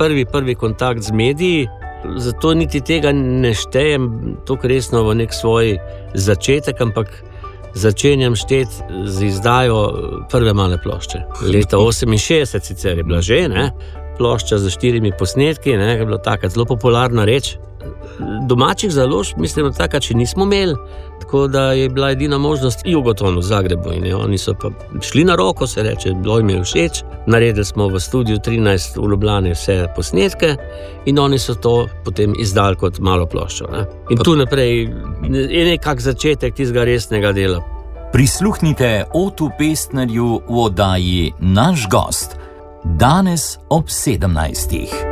prvi kontakt z mediji, zato niti tega ne štejem tako resno v nek svoj začetek, ampak začenjam šteti z izdajo prve male plošče. Leta 68 sicer je bila že, ne? Plošča z 4 posnetki, ne? Je bila taka zelo popularna reč. Domačih založb, mislim, takrat še nismo imeli, tako da je bila edina možnost Jugoton v Zagrebu in oni so pa šli na roko, se reče, bilo jim je všeč. Naredili smo v studiu 13 v Ljubljani vse posnetke in oni so to potem izdali kot malo ploščo. Ne? In tu naprej je nekak začetek tistega resnega dela. Prisluhnite Otu Pestnerju v oddaji Naš gost, danes ob 17.